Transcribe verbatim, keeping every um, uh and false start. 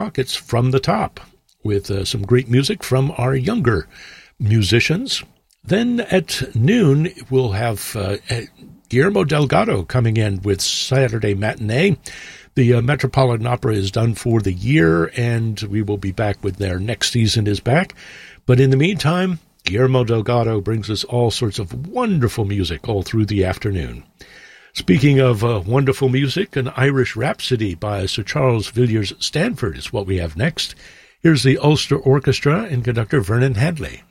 o'clock, it's From the Top, with uh, some great music from our younger musicians. Then at noon, we'll have uh, Guillermo Delgado coming in with Saturday Matinee. The uh, Metropolitan Opera is done for the year, and we will be back with their next season is back. But in the meantime, Guillermo Delgado brings us all sorts of wonderful music all through the afternoon. Speaking of uh, wonderful music, an Irish Rhapsody by Sir Charles Villiers Stanford is what we have next. Here's the Ulster Orchestra and conductor Vernon Hadley.